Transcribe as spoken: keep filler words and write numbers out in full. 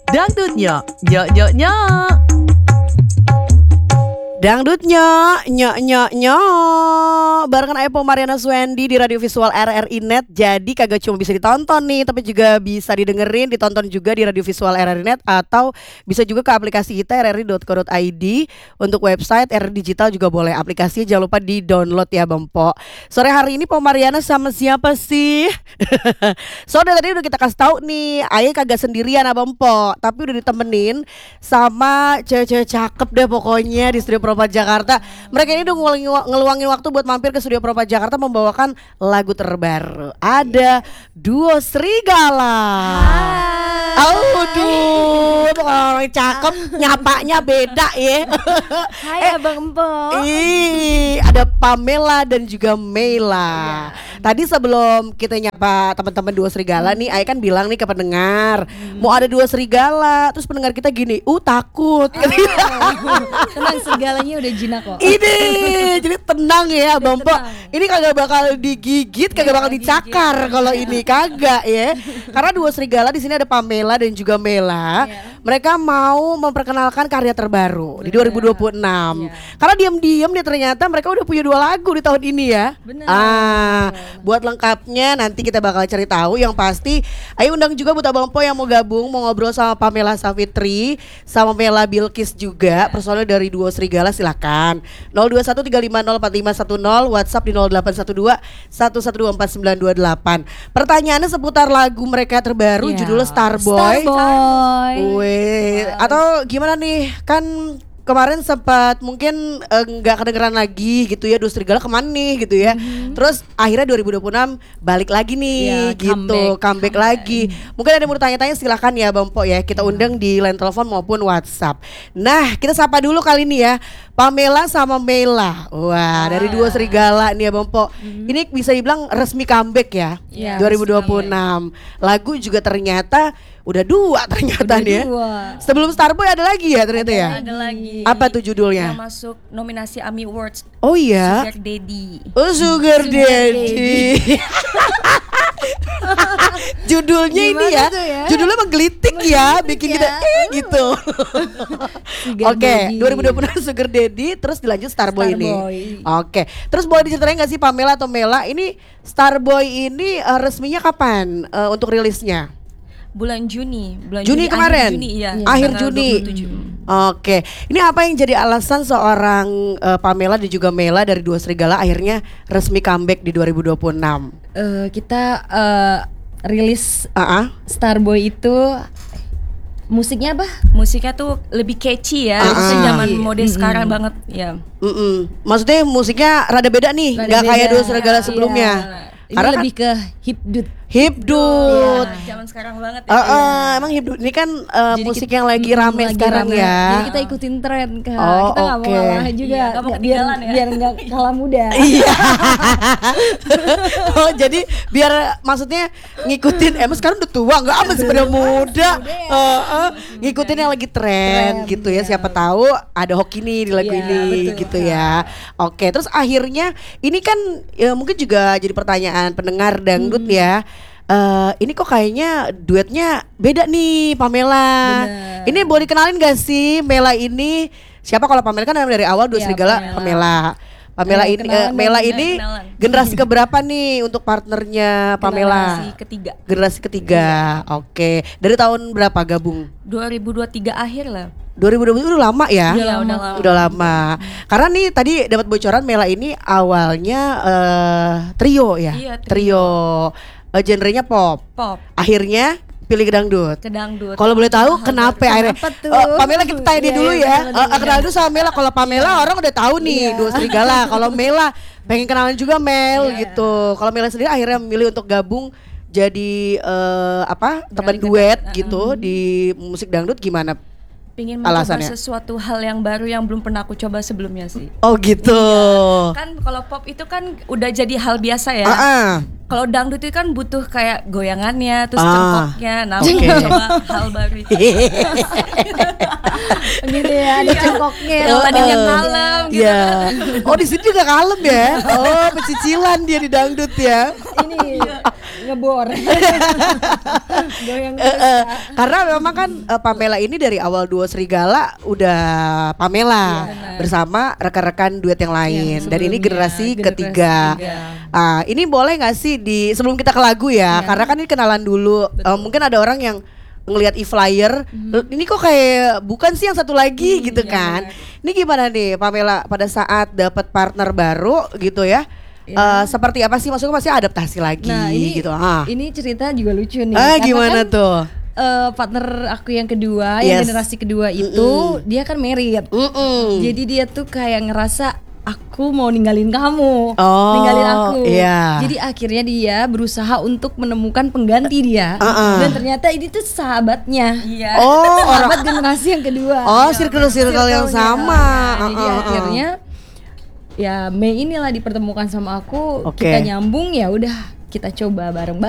Dangdutnya, nyok nyok nyok. Dangdutnya, nyok nyok nyok. Barengan Epo Mariana Swendi di Radio Visual R R I Net. Jadi kagak cuma bisa ditonton nih, tapi juga bisa didengerin, ditonton juga di Radio Visual R R I Net. Atau bisa juga ke aplikasi kita r r i dot co dot i d. Untuk website R R Digital juga boleh. Aplikasinya jangan lupa di download ya Bempo. Sore hari ini Po Mariana sama siapa sih? Soalnya tadi udah kita kasih tahu nih, Ayah kagak sendirian Abang Po, tapi udah ditemenin sama cewek-cewek cakep deh pokoknya di Studio Propa Jakarta. Mereka ini udah ngeluangin, ngeluangin waktu buat mampir ke Studio Propa Jakarta membawakan lagu terbaru. Ada Duo Serigala. Aduh, orang cakep nyapanya beda ya. Hai Abang Empo. Ih, ada Pamela dan juga Mela. Tadi sebelum kita nyapa teman-teman Duo Serigala nih, Ayah kan bilang nih ke pendengar, hmm. mau ada Duo Serigala. Terus pendengar kita gini, uh takut. Tenang, serigalanya udah jinak kok. Ini, jadi tenang ya Bang Po. Ini kagak bakal digigit, kagak bakal dicakar kalau ini kagak ya. Karena Duo Serigala di sini ada Pamela dan juga Mela. Yeah. Mereka mau memperkenalkan karya terbaru Bener. di dua ribu dua puluh enam. Yeah. Karena diam-diam nih ternyata mereka udah punya dua lagu di tahun ini ya. Bener. Ah, buat lengkapnya nanti kita bakal cari tahu. Yang pasti ayo undang juga buat Abang Po yang mau gabung, mau ngobrol sama Pamela Savitri, sama Mela Bilkis juga, personil dari Duo Serigala. Silakan nol dua satu tiga lima nol empat lima satu nol, WhatsApp di nol delapan satu dua satu satu dua empat sembilan dua delapan. Pertanyaannya seputar lagu mereka terbaru, yeah. judulnya Starboy. Starboy. Wih, atau gimana nih? Kan kemarin sempat mungkin nggak uh, kedengeran lagi gitu ya, Duo Serigala kemana nih gitu ya. Mm-hmm. Terus akhirnya dua ribu dua puluh enam balik lagi nih, yeah, gitu, comeback, comeback, comeback lagi. Mungkin ada yang mau tanya-tanya silakan ya Bang Po ya, kita undang di line telepon maupun WhatsApp. Nah, kita sapa dulu kali ini ya, Pamela sama Mela. Wah, ah. dari Duo Serigala nih ya Bang Po. Mm-hmm. Ini bisa dibilang resmi comeback ya, yeah, dua ribu dua puluh enam. Lagu juga ternyata udah dua ternyata nih ya. Sebelum Starboy ada lagi ya ternyata ada, ya. Ada lagi. Apa tuh judulnya? Yang masuk nominasi AMI Awards. Oh iya. Sugar Daddy. Oh Sugar, Sugar Daddy. Judulnya Gimana ini ya, ya, judulnya menggelitik ya, bikin kita eh gitu. Oke, okay, dua ribu dua puluh Sugar Daddy, terus dilanjut Starboy, Starboy. ini. Oke, okay. Terus boleh diceritain nggak sih Pamela atau Mela, ini Starboy ini uh, resminya kapan uh, untuk rilisnya? Bulan Juni, bulan Juni, Juni kemarin, akhir Juni, iya. akhir Juni. Oke, ini apa yang jadi alasan seorang uh, Pamela dan juga Mela dari Duo Serigala akhirnya resmi comeback di dua ribu dua puluh enam? Uh, kita uh, rilis uh-uh. Starboy itu musiknya apa? Musiknya tuh lebih catchy ya, uh-uh. zaman mode mm-hmm. sekarang banget ya. Mm-mm. Maksudnya musiknya rada beda nih, nggak kayak Duo Serigala sebelumnya. Iya. Ini Karena lebih ke hipdut. Hipdut. Ya, zaman sekarang banget ya. Uh, uh, emang hipdut ini kan uh, musik kita, yang lagi rame lagi sekarang rame. ya. Jadi kita ikutin tren Kak. Oh, kita nggak okay. mau kalah juga. Iya, gak mau biar ya. biar nggak kalah muda. Iya. Oh jadi biar maksudnya ngikutin. Emang sekarang udah tua nggak apa sebenarnya muda. Uh, uh, ngikutin yang lagi tren, tren gitu ya. Iya. Siapa tahu ada hoki nih di lagu iya, ini betul, gitu Kak. ya. Oke. Terus akhirnya ini kan ya, mungkin juga jadi pertanyaan pendengar dangdut hmm. ya. Uh, ini kok kayaknya duetnya beda nih Pamela. Bener. Ini boleh dikenalin gak sih Mela ini? Siapa kalau Pamela kan dari awal Duo Serigala ya, Pamela. Pamela eh, ini uh, Mela ini kenalan. Generasi keberapa nih untuk partnernya Pamela? Generasi ketiga. Generasi ketiga. Iya. Oke. Dari tahun berapa gabung? dua ribu dua puluh tiga akhir lah. dua ribu dua puluh udah lama ya? Iya, udah lama. Udah lama. Karena nih tadi dapat bocoran Mela ini awalnya uh, trio ya. Iya, trio. trio. Uh, genrenya pop. Pop. Akhirnya pilih ke dangdut. Ke dangdut. Kalau boleh tahu kenapa akhirnya? Uh, Pamela kita tanya dia dulu ya. Uh, kenal dulu sama Mela. Kalau Pamela orang udah tahu nih Duo Serigala. Kalau Mela pengen kenalan juga Mel yeah. gitu. Kalau Mela sendiri akhirnya memilih untuk gabung jadi uh, apa? teman duet gitu uh, di musik dangdut gimana? Pengen mencoba sesuatu hal yang baru yang belum pernah aku coba sebelumnya sih. Oh gitu. Iya. Kan kalau pop itu kan udah jadi hal biasa ya. Uh-uh. Kalau dangdut itu kan butuh kayak goyangannya, terus ah. cengkoknya. Nah, okay. aku coba hal baru itu. Gitu ya, ada cengkoknya. Oh, tadi yang kalem gitu. Yeah. Oh di sini juga kalem ya. Oh pecicilan dia di dangdut ya. Ini ngebor. Goyang Eh, terus. eh, karena memang kan eh, Pamela ini dari awal duo Serigala udah Pamela bersama rekan-rekan duet yang lain dan ini sebelumnya, generasi, generasi ketiga. ketiga. Ah, ini boleh nggak sih di sebelum kita ke lagu ya? Karena kan ini kenalan dulu. Eh, mungkin ada orang yang ngelihat e-flyer, ini kok kayak bukan sih yang satu lagi gitu kan? Ini gimana nih Pamela pada saat dapat partner baru gitu ya? Eh, seperti apa sih maksudnya pasti adaptasi lagi Nah ini gitu. Ah, ini cerita juga lucu nih. ah Karena gimana kan, tuh? eh, partner aku yang kedua, yang Yes. generasi kedua itu dia kan married. Mm-mm. Jadi dia tuh kayak ngerasa aku mau ninggalin kamu, Oh, ninggalin aku. iya. Jadi akhirnya dia berusaha untuk menemukan pengganti dia. Uh-uh. Dan ternyata ini tuh sahabatnya. Iya. Oh, orang Sahabat generasi yang kedua. Oh, circle-circle yang sama. Nah, jadi Uh-uh. akhirnya ya Mei inilah dipertemukan sama aku, Oke. kita nyambung ya udah kita coba bareng-bareng.